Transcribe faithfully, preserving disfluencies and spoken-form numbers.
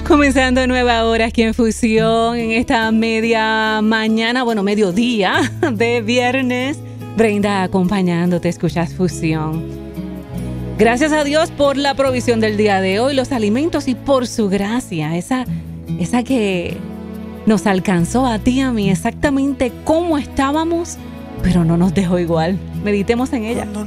Comenzando nueva hora aquí en Fusión, en esta media mañana, bueno, mediodía de viernes. Brenda acompañándote, escuchas Fusión. Gracias a Dios por la provisión del día de hoy, los alimentos y por su gracia, esa, esa que nos alcanzó a ti y a mí exactamente como estábamos, pero no nos dejó igual. Meditemos en ella. Cuando